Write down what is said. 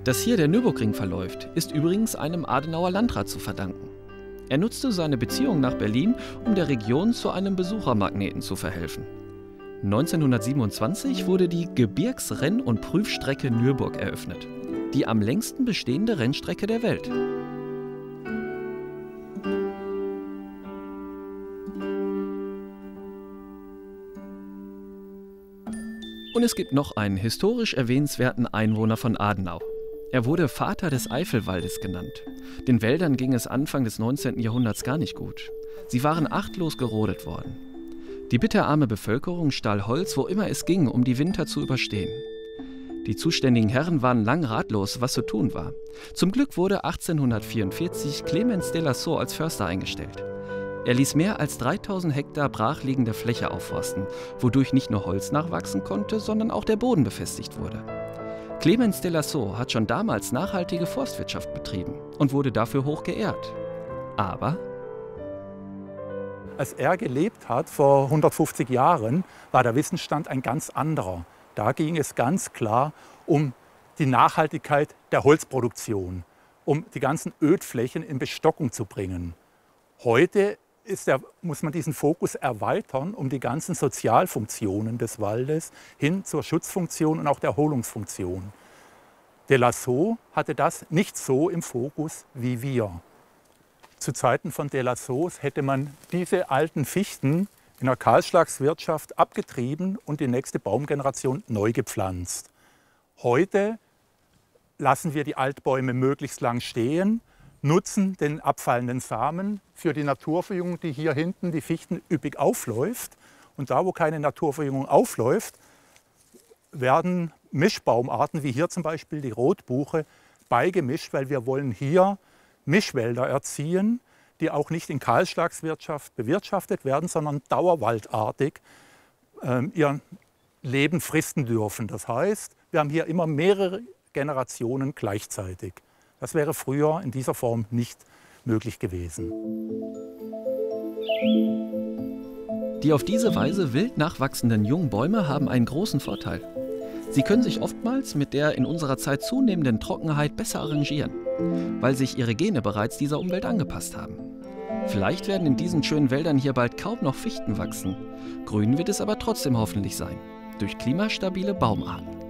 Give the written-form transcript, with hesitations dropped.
Dass hier der Nürburgring verläuft, ist übrigens einem Adenauer Landrat zu verdanken. Er nutzte seine Beziehung nach Berlin, um der Region zu einem Besuchermagneten zu verhelfen. 1927 wurde die Gebirgsrenn- und Prüfstrecke Nürburg eröffnet, die am längsten bestehende Rennstrecke der Welt. Und es gibt noch einen historisch erwähnenswerten Einwohner von Adenau. Er wurde Vater des Eifelwaldes genannt. Den Wäldern ging es Anfang des 19. Jahrhunderts gar nicht gut. Sie waren achtlos gerodet worden. Die bitterarme Bevölkerung stahl Holz, wo immer es ging, um die Winter zu überstehen. Die zuständigen Herren waren lang ratlos, was zu tun war. Zum Glück wurde 1844 Clemens de Lassault als Förster eingestellt. Er ließ mehr als 3000 Hektar brachliegende Fläche aufforsten, wodurch nicht nur Holz nachwachsen konnte, sondern auch der Boden befestigt wurde. Clemens de Lassault hat schon damals nachhaltige Forstwirtschaft betrieben und wurde dafür hoch geehrt. Aber als er gelebt hat, vor 150 Jahren, war der Wissensstand ein ganz anderer. Da ging es ganz klar um die Nachhaltigkeit der Holzproduktion, um die ganzen Ödflächen in Bestockung zu bringen. Heute muss man diesen Fokus erweitern, um die ganzen Sozialfunktionen des Waldes hin zur Schutzfunktion und auch der Erholungsfunktion. De Lassault hatte das nicht so im Fokus wie wir. Zu Zeiten von de Lassault hätte man diese alten Fichten in der Kahlschlagswirtschaft abgetrieben und die nächste Baumgeneration neu gepflanzt. Heute lassen wir die Altbäume möglichst lang stehen, nutzen den abfallenden Samen für die Naturverjüngung, die hier hinten die Fichten üppig aufläuft. Und da, wo keine Naturverjüngung aufläuft, werden Mischbaumarten, wie hier zum Beispiel die Rotbuche, beigemischt, weil wir wollen hier Mischwälder erziehen, die auch nicht in Kahlschlagswirtschaft bewirtschaftet werden, sondern dauerwaldartig ihr Leben fristen dürfen. Das heißt, wir haben hier immer mehrere Generationen gleichzeitig. Das wäre früher in dieser Form nicht möglich gewesen. Die auf diese Weise wild nachwachsenden jungen Bäume haben einen großen Vorteil. Sie können sich oftmals mit der in unserer Zeit zunehmenden Trockenheit besser arrangieren, weil sich ihre Gene bereits dieser Umwelt angepasst haben. Vielleicht werden in diesen schönen Wäldern hier bald kaum noch Fichten wachsen. Grün wird es aber trotzdem hoffentlich sein, durch klimastabile Baumarten.